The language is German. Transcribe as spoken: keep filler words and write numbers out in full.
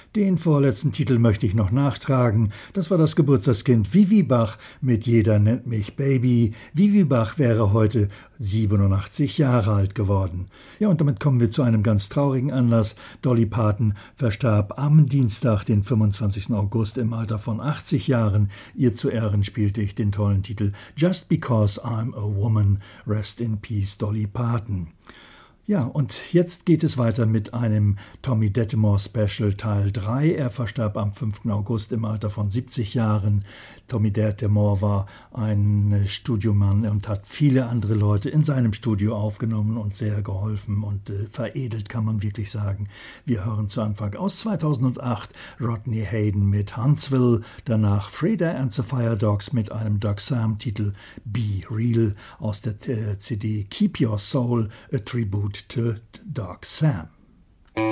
Den vorletzten Titel möchte ich noch nachtragen. Das war das Geburtstagskind Vivi Bach mit Jeder nennt mich Baby. Vivi Bach wäre heute siebenundachtzig Jahre alt geworden. Ja, und damit kommen wir zu einem ganz traurigen Anlass. Dolly Parton verstarb am Dienstag, den fünfundzwanzigsten August, im Alter von achtzig Jahren. Ihr zu Ehren spielte ich den tollen Titel Just Because I'm a Woman. Rest in Peace, Dolly Parton. Ja, und jetzt geht es weiter mit einem Tommy Dettemore Special Teil drei. Er verstarb am fünften August im Alter von siebzig Jahren. Tommy Dettemore war ein Studiomann und hat viele andere Leute in seinem Studio aufgenommen und sehr geholfen und äh, veredelt, kann man wirklich sagen. Wir hören zu Anfang aus zweitausendacht Rodney Hayden mit Huntsville, danach Freda and the Fire Dogs mit einem Doug Sam-Titel Be Real aus der äh, C D Keep Your Soul, a Tribute to Doug Sam.